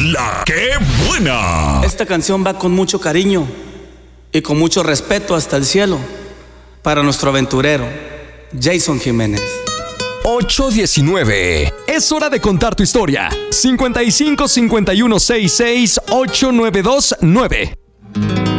La que buena. Esta canción va con mucho cariño y con mucho respeto hasta el cielo para nuestro aventurero, Jason Jiménez. 819. Es hora de contar tu historia. 55 51 66 8929.